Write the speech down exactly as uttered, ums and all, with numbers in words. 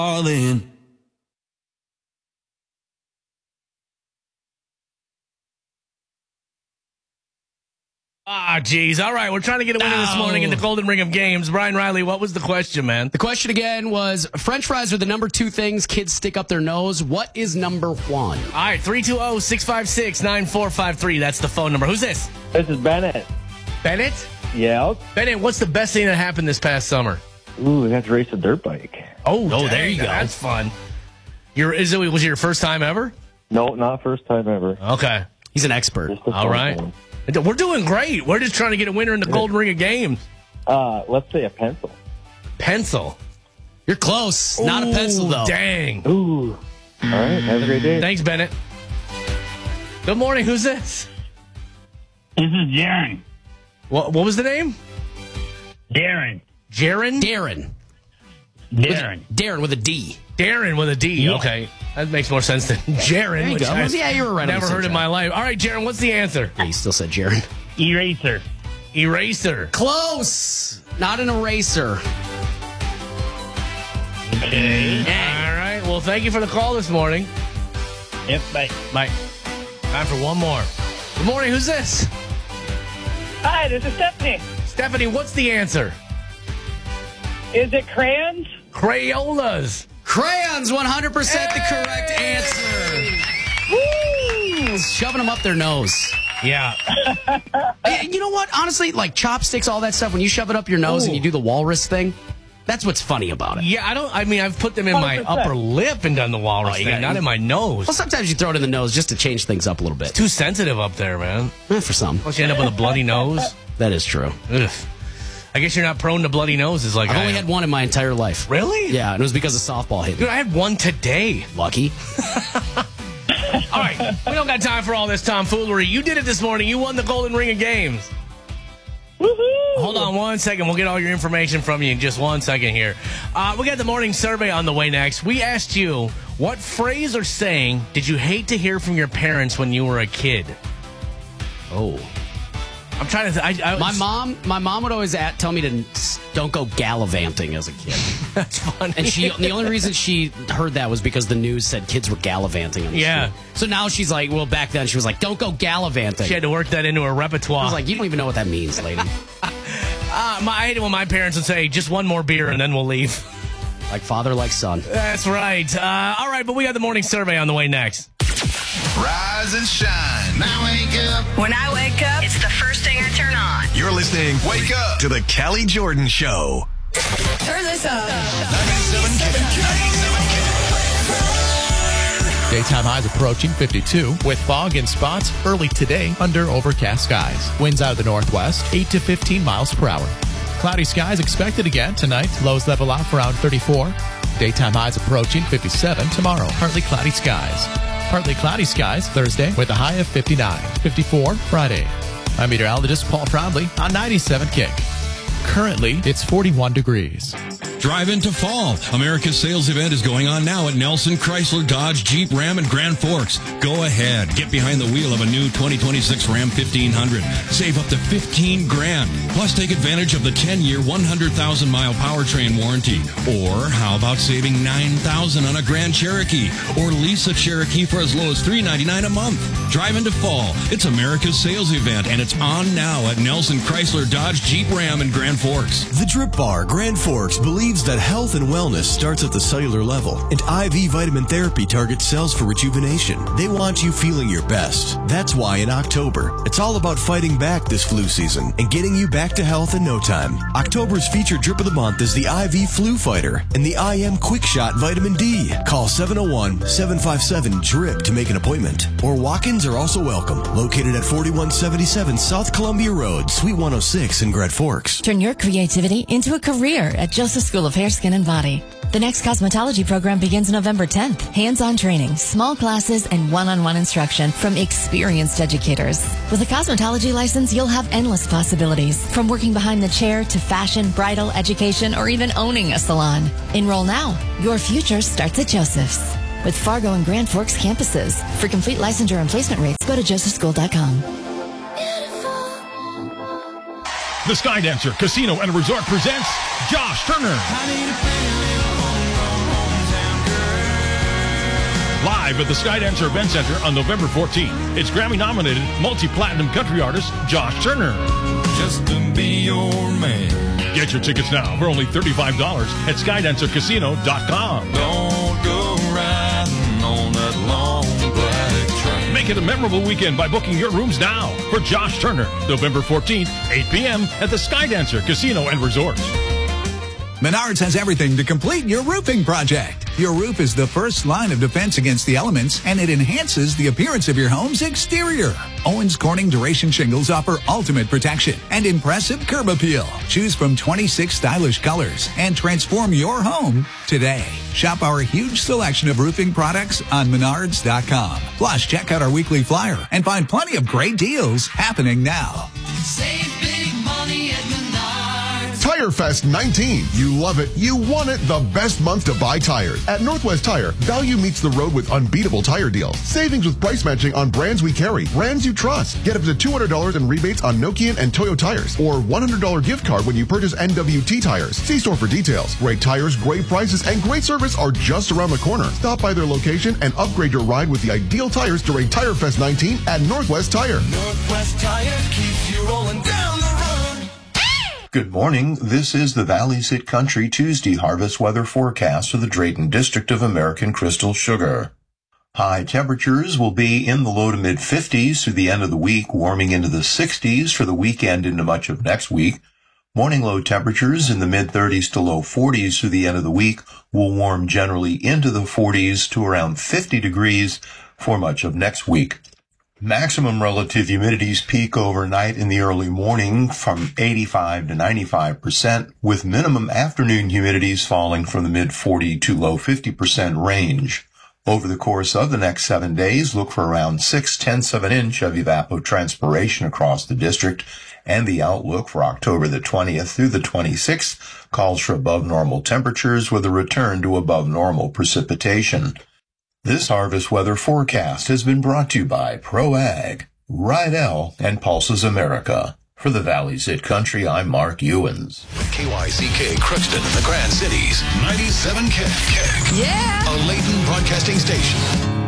all in. Ah, geez. All right, we're trying to get a winner this morning in the Golden Ring of Games. Brian Riley, what was the question, man? The question again was, French fries are the number two things kids stick up their nose. What is number one? All right, three two zero, six five six, nine four five three. That's the phone number. Who's this? This is Bennett. Bennett? Yeah. Bennett, what's the best thing that happened this past summer? Ooh, we got to race a dirt bike. Oh, Oh, there you go. That's fun. Your, is it, was it your first time ever? No, not first time ever. Okay. He's an expert. Just a All fun right. one. We're doing great. We're just trying to get a winner in the Golden Ring of Games. Uh, let's say a pencil. Pencil. You're close. Not a pencil, Ooh, though. Dang. Ooh. All right. Have a great day. Thanks, Bennett. Good morning. Who's this? This is Darren. What, what was the name? Darren. Jaron? Darren. Darren. Darren with a D. Darren with a D. Yeah. Okay. That makes more sense than Jaron. There you which go. I Yeah, you were right on Never the heard in subject. my life. All right, Jaron, what's the answer? Yeah, you still said Jaron. Eraser. Eraser. Close. Not an eraser. Okay. All right. Well, thank you for the call this morning. Yep, bye. Bye. Time for one more. Good morning. Who's this? Hi, this is Stephanie. Stephanie, what's the answer? Is it crayons? Crayolas. Crayons, one hundred percent the correct answer. Woo! Shoving them up their nose. Yeah. Hey, you know what? Honestly, like chopsticks, all that stuff, when you shove it up your nose Ooh. and you do the walrus thing, that's what's funny about it. Yeah, I don't, I mean, I've put them in my one hundred percent. upper lip and done the walrus Oh, you thing, got- not in my nose. Well, sometimes you throw it in the nose just to change things up a little bit. Too sensitive up there, man. Eh, for some. Plus you end up with a bloody nose. That is true. Ugh. I guess you're not prone to bloody noses like I've I only am. had one in my entire life. Really? Yeah, and it was because of softball hit me. Dude, I had one today. Lucky. All right, we don't got time for all this tomfoolery. You did it this morning. You won the Golden Ring of Games. Woohoo! Hold on one second. We'll get all your information from you in just one second here. Uh, we got the morning survey on the way next. We asked you, what phrase or saying did you hate to hear from your parents when you were a kid? Oh. I'm trying to. Th- I, I, My mom, my mom would always at, tell me to s- don't go gallivanting as a kid. That's funny. And she, the only reason she heard that was because the news said kids were gallivanting on the Yeah. street. So now she's like, well, back then she was like, don't go gallivanting. She had to work that into her repertoire. I was like, you don't even know what that means, lady. uh, my, I hate it when my parents would say, just one more beer and then we'll leave. Like father, like son. That's right. Uh, all right, but we got the morning survey on the way next. Rise and shine. Now wake up. When I wake up, it's the first thing I turn on. You're listening. Wake up to the Kelly Jordan Show. Turn this up. Daytime highs approaching fifty-two with fog in spots early today under overcast skies. Winds out of the northwest, eight to fifteen miles per hour. Cloudy skies expected again tonight. Lows level off around thirty-four. Daytime highs approaching fifty-seven tomorrow. Partly cloudy skies. Partly cloudy skies Thursday with a high of fifty-nine. fifty-four Friday. I'm meteorologist Paul Trombley on ninety-seven Kick. Currently, it's forty-one degrees. Drive into fall. America's sales event is going on now at Nelson Chrysler Dodge Jeep Ram and Grand Forks. Go ahead. Get behind the wheel of a new twenty twenty-six Ram fifteen hundred. Save up to fifteen grand. Plus take advantage of the ten-year, one hundred thousand mile powertrain warranty. Or how about saving nine thousand dollars on a Grand Cherokee? Or lease a Cherokee for as low as three ninety-nine a month. Drive into fall. It's America's sales event and it's on now at Nelson Chrysler Dodge Jeep Ram and Grand Forks. The Drip Bar Grand Forks believes that health and wellness starts at the cellular level, and I V vitamin therapy targets cells for rejuvenation. They want you feeling your best. That's why in October, it's all about fighting back this flu season and getting you back to health in no time. October's featured drip of the month is the I V Flu Fighter and the I M Quick Shot Vitamin D. Call seven oh one, seven five seven, D R I P to make an appointment. Or walk-ins are also welcome. Located at forty-one seventy-seven South Columbia Road, Suite one oh six in Grand Forks. Turn your creativity into a career at Joseph School of Hair, Skin, and Body. The next cosmetology program begins November tenth. Hands-on training, small classes, and one-on-one instruction from experienced educators. With a cosmetology license, you'll have endless possibilities, from working behind the chair to fashion, bridal, education, or even owning a salon. Enroll now. Your future starts at Joseph's. With Fargo and Grand Forks campuses. For complete licensure and placement rates, go to joseph school dot com. The Skydancer Casino and Resort presents Josh Turner. live at the Skydancer Event Center on November fourteenth. It's Grammy-nominated multi-platinum country artist Josh Turner. Just to be your man. Get your tickets now for only thirty-five dollars at skydancer casino dot com. Don't go riding on that long black train. Make it a memorable weekend by booking your rooms now for Josh Turner, November fourteenth, eight p.m. at the Skydancer Casino and Resort. Menards has everything to complete your roofing project. Your roof is the first line of defense against the elements, and it enhances the appearance of your home's exterior. Owens Corning Duration Shingles offer ultimate protection and impressive curb appeal. Choose from twenty-six stylish colors and transform your home today. Shop our huge selection of roofing products on menards dot com. Plus, check out our weekly flyer and find plenty of great deals happening now. Save big money at Menards. Tire Fest nineteen. You love it. You want it. The best month to buy tires. At Northwest Tire, value meets the road with unbeatable tire deals. Savings with price matching on brands we carry, brands you trust. Get up to two hundred dollars in rebates on Nokian and Toyo tires, or one hundred dollars gift card when you purchase N W T tires. See store for details. Great tires, great prices, and great service are just around the corner. Stop by their location and upgrade your ride with the ideal tires during Tire Fest nineteen at Northwest Tire. Northwest Tire keeps you rolling down the road. Good morning. This is the Valley Sit Country Tuesday harvest weather forecast for the Drayton District of American Crystal Sugar. High temperatures will be in the low to mid fifties through the end of the week, warming into the sixties for the weekend into much of next week. Morning low temperatures in the mid thirties to low forties through the end of the week will warm generally into the forties to around fifty degrees for much of next week. Maximum relative humidities peak overnight in the early morning from eighty-five to ninety-five percent, with minimum afternoon humidities falling from the mid forty to low fifty percent range. Over the course of the next seven days, look for around six tenths of an inch of evapotranspiration across the district, and the outlook for October the twentieth through the twenty-sixth calls for above normal temperatures with a return to above normal precipitation. This harvest weather forecast has been brought to you by ProAg, Rydell, and Pulses America. For the Valley Sit Country, I'm Mark Ewens. K Y C K Crookston in the Grand Cities, ninety-seven K. Yeah! A Layton broadcasting station.